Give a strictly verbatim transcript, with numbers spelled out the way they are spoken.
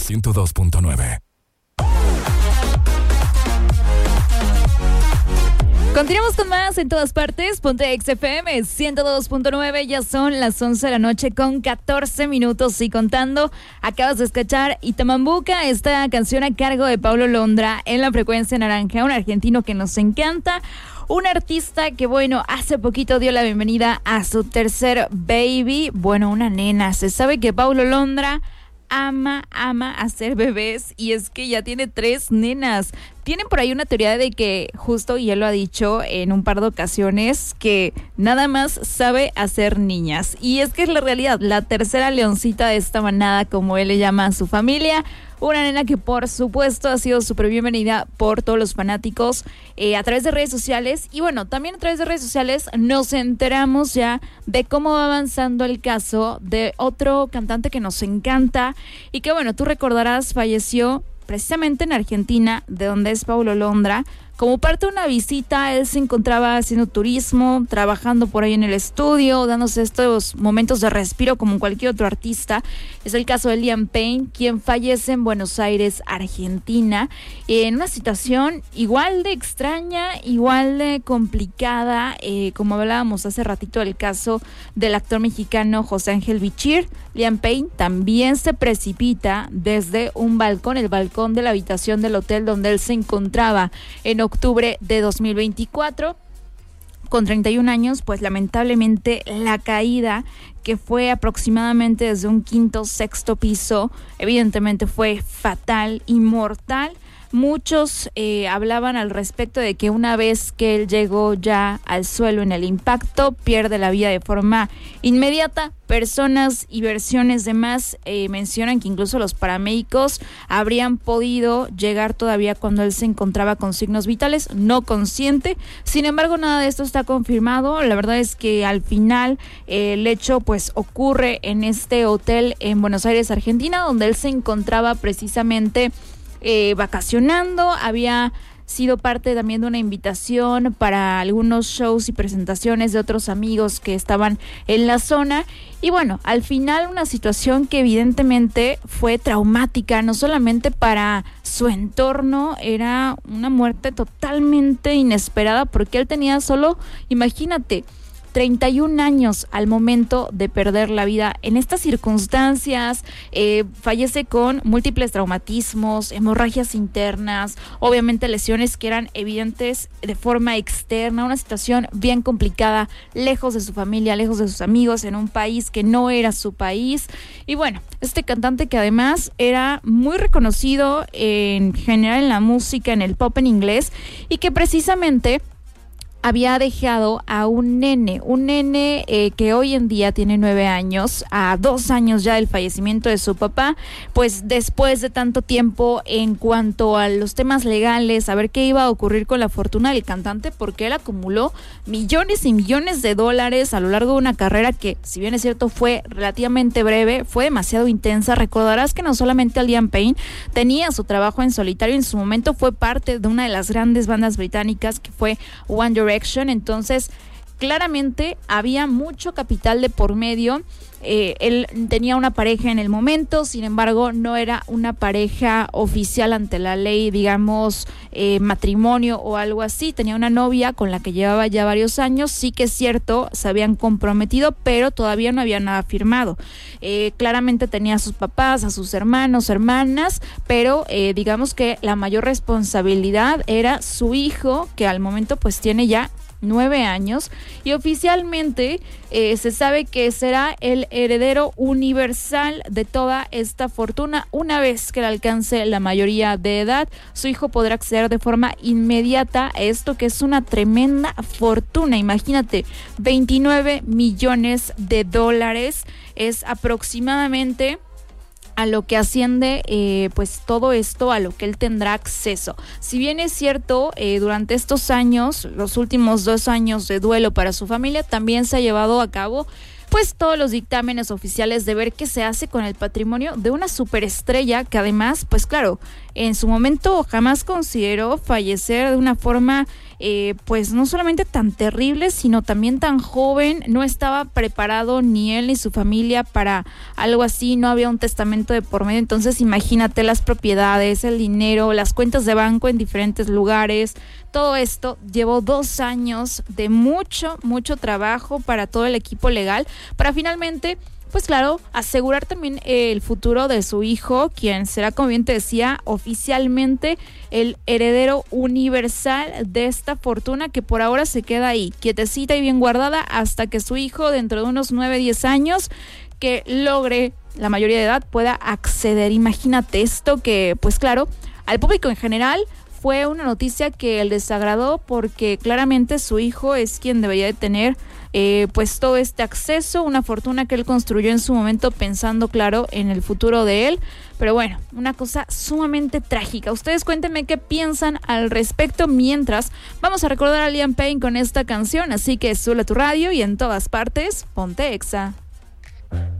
ciento dos punto nueve. Continuamos con más en todas partes. Ponte X F M ciento dos punto nueve. Ya son las once de la noche con catorce minutos y contando. Acabas de escuchar Itamambuca, esta canción a cargo de Paulo Londra en la frecuencia naranja, un argentino que nos encanta. Un artista que, bueno, hace poquito dio la bienvenida a su tercer baby. Bueno, una nena. Se sabe que Paulo Londra ama, ama hacer bebés y es que ya tiene tres nenas. Tienen por ahí una teoría de que justo, y él lo ha dicho en un par de ocasiones, que nada más sabe hacer niñas. Y es que es la realidad, la tercera leoncita de esta manada, como él le llama a su familia. Una nena que por supuesto ha sido súper bienvenida por todos los fanáticos eh, a través de redes sociales. Y bueno, también a través de redes sociales nos enteramos ya de cómo va avanzando el caso de otro cantante que nos encanta y que, bueno, tú recordarás, falleció precisamente en Argentina, de donde es Paulo Londra. Como parte de una visita, él se encontraba haciendo turismo, trabajando por ahí en el estudio, dándose estos momentos de respiro como cualquier otro artista. Es el caso de Liam Payne, quien fallece en Buenos Aires, Argentina, en una situación igual de extraña, igual de complicada, eh, como hablábamos hace ratito del caso del actor mexicano José Ángel Bichir. Liam Payne también se precipita desde un balcón, el balcón de la habitación del hotel donde él se encontraba en octubre de dos mil veinticuatro, con treinta y un años, pues lamentablemente la caída, que fue aproximadamente desde un quinto, sexto piso, evidentemente fue fatal y mortal. Muchos eh, hablaban al respecto de que una vez que él llegó ya al suelo en el impacto, pierde la vida de forma inmediata. Personas y versiones demás eh, mencionan que incluso los paramédicos habrían podido llegar todavía cuando él se encontraba con signos vitales, no consciente. Sin embargo, nada de esto está confirmado. La verdad es que al final eh, el hecho pues ocurre en este hotel en Buenos Aires, Argentina, donde él se encontraba precisamente Eh, vacacionando. Había sido parte también de una invitación para algunos shows y presentaciones de otros amigos que estaban en la zona. Y bueno, al final una situación que evidentemente fue traumática, no solamente para su entorno, era una muerte totalmente inesperada porque él tenía solo, imagínate, treinta y un años al momento de perder la vida. En estas circunstancias, eh, fallece con múltiples traumatismos, hemorragias internas, obviamente lesiones que eran evidentes de forma externa, una situación bien complicada, lejos de su familia, lejos de sus amigos, en un país que no era su país. Y bueno, este cantante que además era muy reconocido en general en la música, en el pop en inglés, y que precisamente había dejado a un nene, un nene eh, que hoy en día tiene nueve años, a dos años ya del fallecimiento de su papá. Pues después de tanto tiempo en cuanto a los temas legales, a ver qué iba a ocurrir con la fortuna del cantante, porque él acumuló millones y millones de dólares a lo largo de una carrera que, si bien es cierto, fue relativamente breve, fue demasiado intensa. Recordarás que no solamente Liam Payne tenía su trabajo en solitario, en su momento fue parte de una de las grandes bandas británicas que fue One Direction. Entonces, claramente había mucho capital de por medio. Eh, él tenía una pareja en el momento, sin embargo, no era una pareja oficial ante la ley, digamos, eh, matrimonio o algo así. Tenía una novia con la que llevaba ya varios años. Sí que es cierto, se habían comprometido, pero todavía no había nada firmado. Eh, claramente tenía a sus papás, a sus hermanos, hermanas, pero eh, digamos que la mayor responsabilidad era su hijo, que al momento pues tiene ya nueve años, y oficialmente eh, se sabe que será el heredero universal de toda esta fortuna. Una vez que le alcance la mayoría de edad, su hijo podrá acceder de forma inmediata a esto, que es una tremenda fortuna. Imagínate, veintinueve millones de dólares es aproximadamente a lo que asciende eh, pues todo esto, a lo que él tendrá acceso. Si bien es cierto, eh, durante estos años, los últimos dos años de duelo para su familia, también se ha llevado a cabo pues todos los dictámenes oficiales de ver qué se hace con el patrimonio de una superestrella que además, pues claro, en su momento jamás consideró fallecer de una forma eh, pues no solamente tan terrible, sino también tan joven. No estaba preparado ni él ni su familia para algo así, no había un testamento de por medio. Entonces imagínate las propiedades, el dinero, las cuentas de banco en diferentes lugares. Todo esto llevó dos años de mucho, mucho trabajo para todo el equipo legal, para finalmente, pues claro, asegurar también el futuro de su hijo, quien será, como bien te decía, oficialmente el heredero universal de esta fortuna que por ahora se queda ahí, quietecita y bien guardada, hasta que su hijo, dentro de unos nueve, diez años, que logre la mayoría de edad, pueda acceder. Imagínate esto que, pues claro, al público en general fue una noticia que les desagradó, porque claramente su hijo es quien debería de tener eh, pues todo este acceso, una fortuna que él construyó en su momento pensando, claro, en el futuro de él. Pero bueno, una cosa sumamente trágica. Ustedes cuéntenme qué piensan al respecto, mientras vamos a recordar a Liam Payne con esta canción. Así que sube a tu radio y en todas partes, ponte Exa.